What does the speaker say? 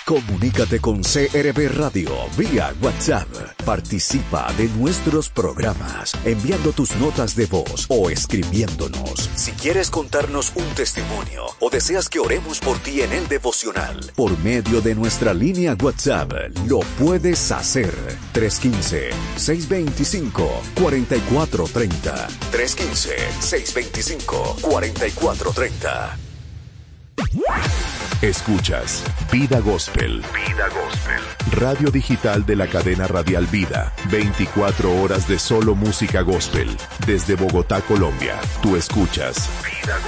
Comunícate con CRB Radio vía WhatsApp. Participa de nuestros programas enviando tus notas de voz o escribiéndonos. Si quieres contarnos un testimonio o deseas que oremos por ti en el devocional, por medio de nuestra línea WhatsApp, lo puedes hacer. 315-625-4430. 315-625-4430. Escuchas Vida Gospel. Vida Gospel. Radio digital de la cadena radial Vida. 24 horas de solo música gospel. Desde Bogotá, Colombia. Tú escuchas Vida Gospel.